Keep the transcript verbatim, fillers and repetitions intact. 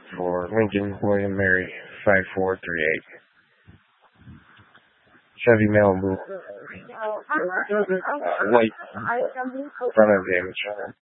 for Lincoln, William, Mary, five four three eight. Chevy Malibu. Uh, white. Front end damage.